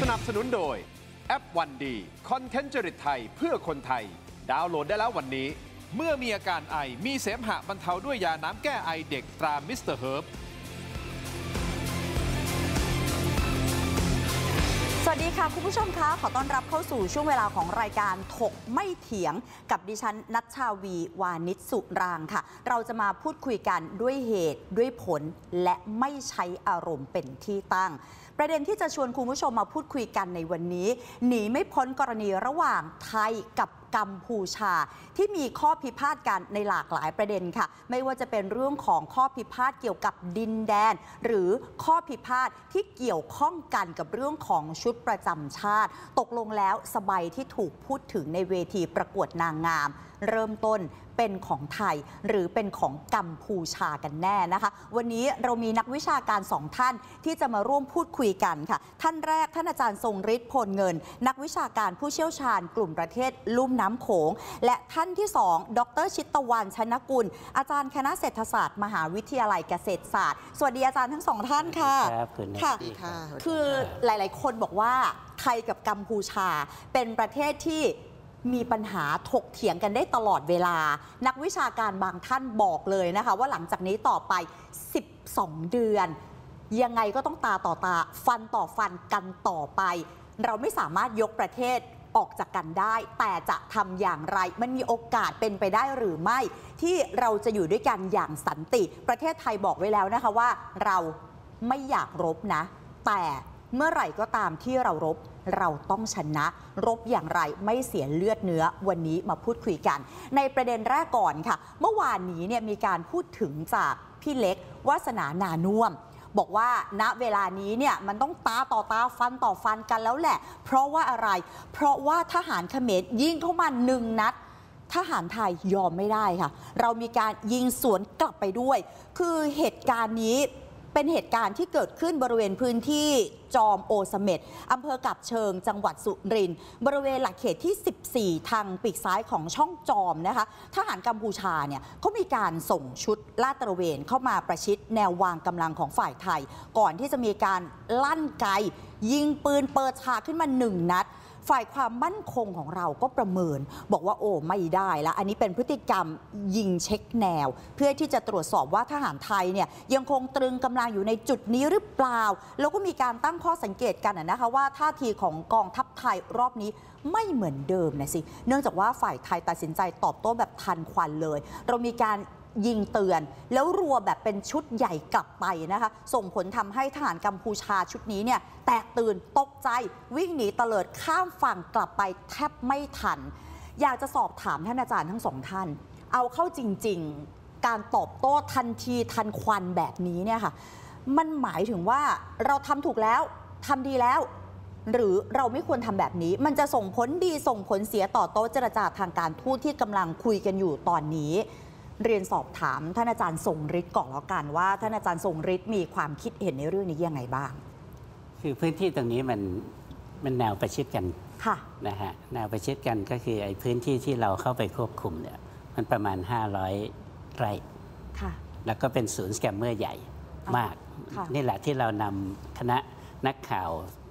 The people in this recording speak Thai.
นับสนุนโดยแอปวันดีคอนเทนต์จริตไทยเพื่อคนไทยดาวน์โหลดได้แล้ววันนี้เมื่อมีอาการไอมีเสมหะบรรเทาด้วยยาน้ำแก้ไอเด็กตรามิสเตอร์เฮิร์บสวัสดีค่ะคุณผู้ชมคะขอต้อนรับเข้าสู่ช่วงเวลาของรายการถกไม่เถียงกับดิฉันณัชชาวีวานิชสุรางค์ค่ะเราจะมาพูดคุยกันด้วยเหตุด้วยผลและไม่ใช้อารมณ์เป็นที่ตั้งประเด็นที่จะชวนคุณผู้ชมมาพูดคุยกันในวันนี้หนีไม่พ้นกรณีระหว่างไทยกับกัมพูชาที่มีข้อพิพาทกันในหลากหลายประเด็นค่ะไม่ว่าจะเป็นเรื่องของข้อพิพาทเกี่ยวกับดินแดนหรือข้อพิพาทที่เกี่ยวข้องกันกับเรื่องของชุดประจำชาติตกลงแล้วสบายที่ถูกพูดถึงในเวทีประกวดนางงามเริ่มต้นเป็นของไทยหรือเป็นของกัมพูชากันแน่นะคะวันนี้เรามีนักวิชาการ2ท่านที่จะมาร่วมพูดคุยกันค่ะท่านแรกท่านอาจารย์ทรงฤทธิ์พลเงินนักวิชาการผู้เชี่ยวชาญกลุ่มประเทศลุ่มน้ำโขงและท่านที่2ดร.ชิตวรรณ ชนกุลอาจารย์คณะเศรษฐศาสตร์มหาวิทยาลัยเกษตรศาสตร์สวัสดีอาจารย์ทั้ง2ท่านค่ะค่ะคือหลายๆคนบอกว่าไทยกับกัมพูชาเป็นประเทศที่มีปัญหาถกเถียงกันได้ตลอดเวลานักวิชาการบางท่านบอกเลยนะคะว่าหลังจากนี้ต่อไป12เดือนยังไงก็ต้องตาต่อตาฟันต่อฟันกันต่อไปเราไม่สามารถยกประเทศออกจากกันได้แต่จะทำอย่างไรมันมีโอกาสเป็นไปได้หรือไม่ที่เราจะอยู่ด้วยกันอย่างสันติประเทศไทยบอกไว้แล้วนะคะว่าเราไม่อยากรบนะแต่เมื่อไหร่ก็ตามที่เรารบเราต้องชนะรบอย่างไรไม่เสียเลือดเนื้อวันนี้มาพูดคุยกันในประเด็นแรกก่อนค่ะเมื่อวานนี้เนี่ยมีการพูดถึงจากพี่เล็กวาสนานานุ่วมบอกว่าณเวลานี้เนี่ยมันต้องตาต่อตาฟันต่อฟันกันแล้วแหละเพราะว่าอะไรเพราะว่าทหารเขมรยิงเข้ามา1 นัดทหารไทยยอมไม่ได้ค่ะเรามีการยิงสวนกลับไปด้วยคือเหตุการณ์นี้เป็นเหตุการณ์ที่เกิดขึ้นบริเวณพื้นที่จอมโอเสเม็ดอำเภอกับเชิงจังหวัดสุรินทร์บริเวณหลักเขตที่14ทางปีกซ้ายของช่องจอมนะคะทหารกัมพูชาเนี่ยเขามีการส่งชุดลาดตระเวนเข้ามาประชิดแนววางกำลังของฝ่ายไทยก่อนที่จะมีการลั่นไกยิงปืนเปิดฉากขึ้นมา1 นัดฝ่ายความมั่นคงของเราก็ประเมินบอกว่าโอ้ไม่ได้แล้วอันนี้เป็นพฤติกรรมยิงเช็คแนวเพื่อที่จะตรวจสอบว่าทหารไทยเนี่ยยังคงตรึงกำลังอยู่ในจุดนี้หรือเปล่าแล้วก็มีการตั้งข้อสังเกตกันนะคะว่าท่าทีของกองทัพไทยรอบนี้ไม่เหมือนเดิมนะสิเนื่องจากว่าฝ่ายไทยตัดสินใจตอบโต้แบบทันควันเลยเรามีการยิงเตือนแล้วรัวแบบเป็นชุดใหญ่กลับไปนะคะส่งผลทำให้ทหารกัมพูชาชุดนี้เนี่ยแตกตื่นตกใจวิ่งหนีเตลิดข้ามฝั่งกลับไปแทบไม่ทันอยากจะสอบถามท่านอาจารย์ทั้ง2ท่านเอาเข้าจริงๆการตอบโต้ทันทีทันควันแบบนี้เนี่ยค่ะมันหมายถึงว่าเราทำถูกแล้วทำดีแล้วหรือเราไม่ควรทำแบบนี้มันจะส่งผลดีส่งผลเสียต่อโต๊ะเจรจาทางการทูตที่กำลังคุยกันอยู่ตอนนี้เรียนสอบถามท่านอาจารย์ทรงฤทธิ์ก่อนแล้วกันว่าท่านอาจารย์ทรงฤทธิ์มีความคิดเห็นในเรื่องนี้ยังไงบ้างคือพื้นที่ตรงนี้มันแนวประชิดกันนะฮะแนวประชิดกันก็คือไอ้พื้นที่ที่เราเข้าไปควบคุมเนี่ยมันประมาณ500 ไร่แล้วก็เป็นศูนย์สแกมเมอร์ใหญ่มากนี่แหละที่เรานำคณะนักข่าว